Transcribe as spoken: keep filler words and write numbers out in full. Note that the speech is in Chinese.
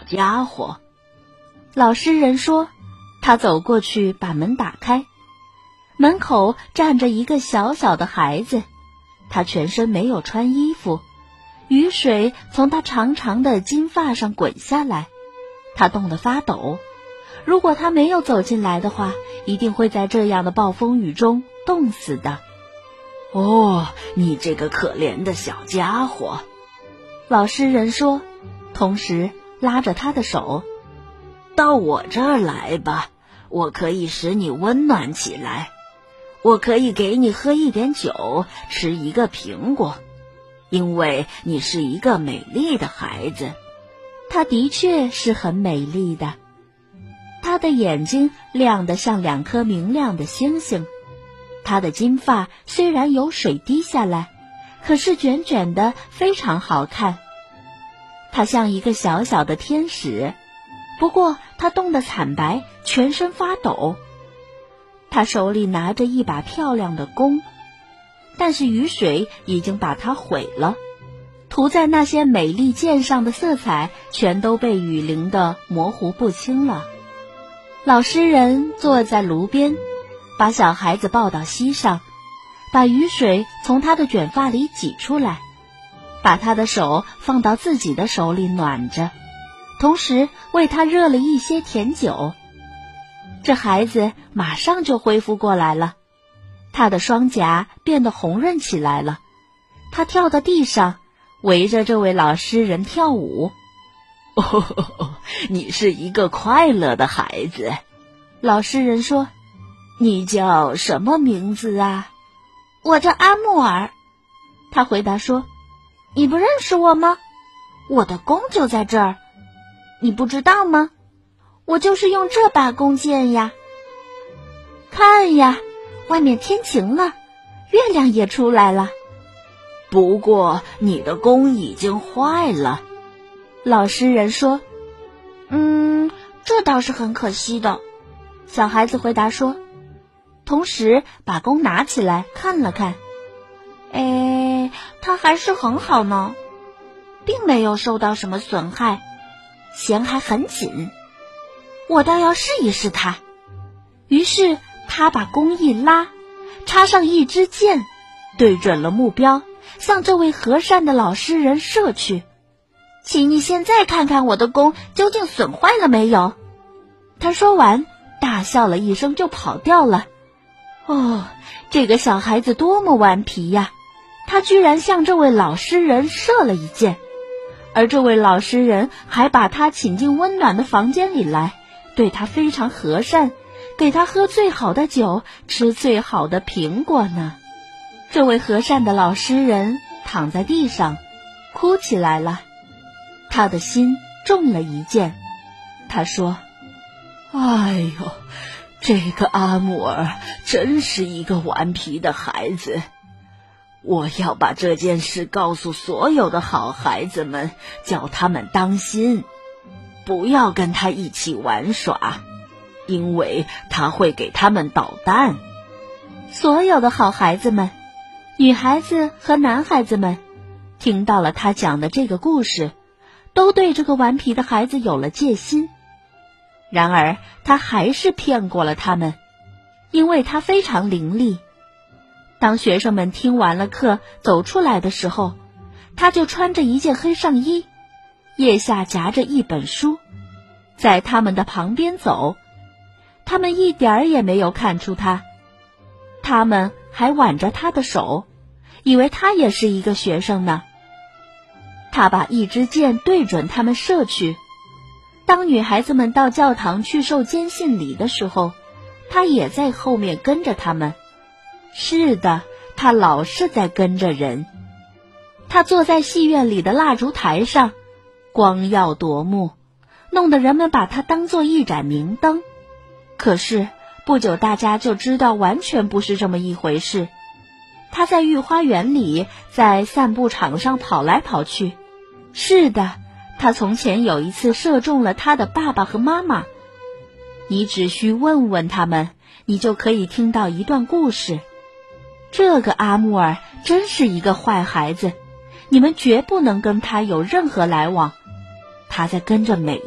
家伙。 老诗人说，他走过去把门打开，门口站着一个小小的孩子，他全身没有穿衣服，雨水从他长长的金发上滚下来，他冻得发抖。如果他没有走进来的话，一定会在这样的暴风雨中冻死的。 哦，你这个可怜的小家伙， 老诗人说，同时拉着他的手。 到我这儿来吧，我可以使你温暖起来，我可以给你喝一点酒，吃一个苹果，因为你是一个美丽的孩子。 他的确是很美丽的，他的眼睛亮得像两颗明亮的星星，他的金发虽然有水滴下来，可是卷卷的非常好看。他像一个小小的天使，不过他冻得惨白，全身发抖。他手里拿着一把漂亮的弓，但是雨水已经把它毁了，涂在那些美丽剑上的色彩全都被雨淋得模糊不清了。老诗人坐在炉边，把小孩子抱到膝上，把雨水从他的卷发里挤出来，把他的手放到自己的手里暖着，同时为他热了一些甜酒。这孩子马上就恢复过来了，他的双颊变得红润起来了，他跳到地上，围着这位老诗人跳舞。 哦，你是一个快乐的孩子。 老诗人说， 你叫什么名字啊？ 我叫阿木尔。他回答说，你不认识我吗？我的弓就在这儿，你不知道吗？我就是用这把弓箭呀。看呀，外面天晴了，月亮也出来了。 不过你的弓已经坏了。 老诗人说，嗯，这倒是很可惜的。小孩子回答说，同时把弓拿起来看了看。哎，它还是很好呢，并没有受到什么损害，弦还很紧，我倒要试一试它。于是他把弓一拉，插上一支箭，对准了目标，向这位和善的老诗人射去。请你现在看看我的弓究竟损坏了没有。他说完大笑了一声就跑掉了。哦，这个小孩子多么顽皮呀，他居然向这位老诗人射了一箭，而这位老诗人还把他请进温暖的房间里来，对他非常和善，给他喝最好的酒，吃最好的苹果呢。这位和善的老诗人躺在地上哭起来了，他的心中了一箭。他说， 哎呦，这个阿木尔真是一个顽皮的孩子，我要把这件事告诉所有的好孩子们，叫他们当心，不要跟他一起玩耍，因为他会给他们捣蛋。 所有的好孩子们，女孩子和男孩子们，听到了他讲的这个故事，都对这个顽皮的孩子有了戒心。然而他还是骗过了他们，因为他非常伶俐。当学生们听完了课走出来的时候，他就穿着一件黑上衣，腋下夹着一本书，在他们的旁边走。他们一点儿也没有看出他，他们还挽着他的手，以为他也是一个学生呢。他把一支箭对准他们射去。当女孩子们到教堂去受坚信礼的时候，他也在后面跟着他们。是的，他老是在跟着人。他坐在戏院里的蜡烛台上，光耀夺目，弄得人们把他当作一盏明灯。可是不久大家就知道完全不是这么一回事。他在御花园里，在散步场上跑来跑去。是的，他从前有一次射中了他的爸爸和妈妈。你只需问问他们，你就可以听到一段故事。这个阿木尔真是一个坏孩子，你们绝不能跟他有任何来往。他在跟着每